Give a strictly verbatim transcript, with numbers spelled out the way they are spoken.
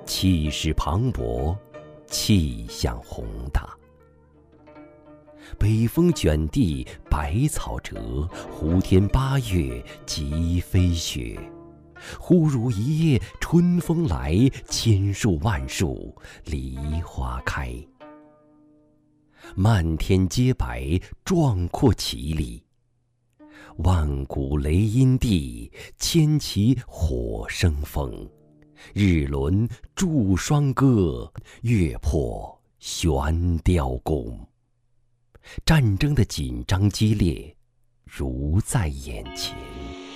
气势磅礴，气象宏大。北风卷地百草折，胡天八月即飞雪。忽如一夜春风来，千树万树梨花开。漫天皆白，壮阔绮丽。万古雷音地，千骑火生风。日轮祝双歌，月破悬雕弓。战争的紧张激烈，如在眼前。